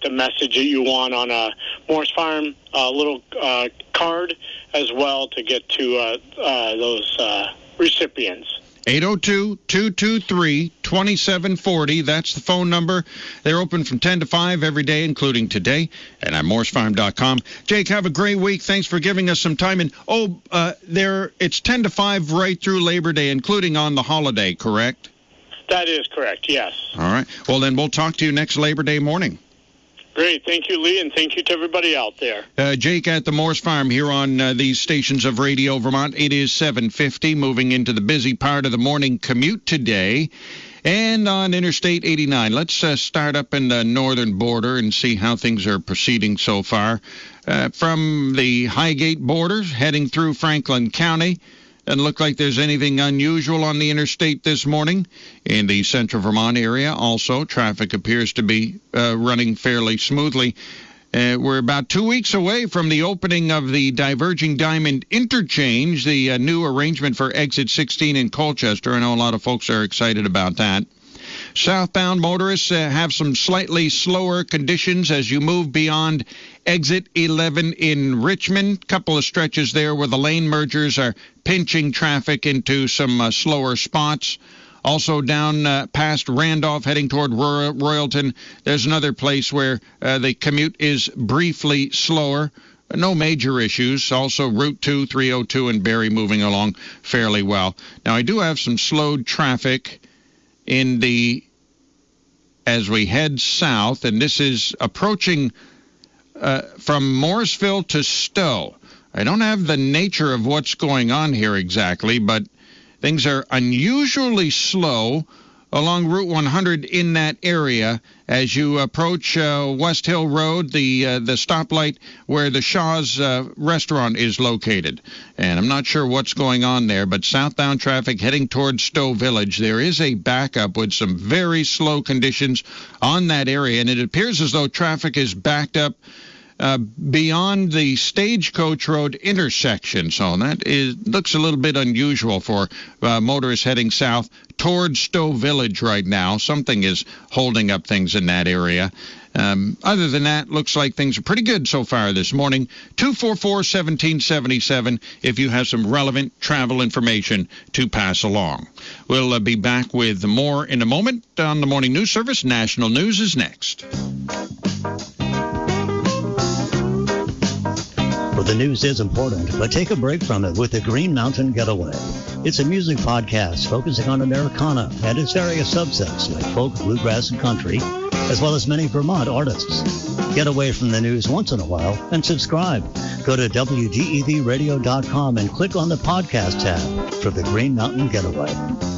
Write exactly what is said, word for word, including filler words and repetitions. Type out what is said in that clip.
the message that you want on a Morris Farm uh, little uh, card as well to get to uh, uh, those uh, recipients. eight oh two, two two three, two seven four oh. That's the phone number. They're open from ten to five every day, including today, and on morris farm dot com. Jake, have a great week. Thanks for giving us some time. And, oh, uh, there it's ten to five right through Labor Day, including on the holiday, correct? That is correct, yes. All right. Well, then we'll talk to you next Labor Day morning. Great. Thank you, Lee, and thank you to everybody out there. Uh, Jake at the Morris Farm here on uh, these stations of Radio Vermont. It is seven fifty, moving into the busy part of the morning commute today. And on Interstate eighty-nine, let's uh, start up in the northern border and see how things are proceeding so far. Uh, from the Highgate border, heading through Franklin County, doesn't look like there's anything unusual on the interstate this morning. In the central Vermont area, also, traffic appears to be uh, running fairly smoothly. Uh, we're about two weeks away from the opening of the Diverging Diamond Interchange, the uh, new arrangement for Exit sixteen in Colchester. I know a lot of folks are excited about that. Southbound motorists uh, have some slightly slower conditions as you move beyond Exit eleven in Richmond. Couple of stretches there where the lane mergers are pinching traffic into some uh, slower spots. Also down uh, past Randolph, heading toward Roy- Royalton, there's another place where uh, the commute is briefly slower. No major issues. Also, Route two, three oh two, and Barrie moving along fairly well. Now, I do have some slowed traffic in the as we head south, and this is approaching uh, from Morrisville to Stowe. I don't have the nature of what's going on here exactly, but things are unusually slow along Route one hundred in that area as you approach uh, West Hill Road, the uh, the stoplight where the Shaw's uh, restaurant is located. And I'm not sure what's going on there, but southbound traffic heading towards Stowe Village, there is a backup with some very slow conditions on that area, and it appears as though traffic is backed up Uh, beyond the Stagecoach Road intersection. So that is looks a little bit unusual for uh, motorists heading south towards Stowe Village right now. Something is holding up things in that area. Um, other than that, looks like things are pretty good so far this morning. two four four, one seven seven seven if you have some relevant travel information to pass along. We'll uh, be back with more in a moment on the Morning News Service. National News is next. Well, the news is important, but take a break from it with the Green Mountain Getaway. It's a music podcast focusing on Americana and its various subsets like folk, bluegrass, and country, as well as many Vermont artists. Get away from the news once in a while and subscribe. Go to W G E V radio dot com and click on the podcast tab for the Green Mountain Getaway.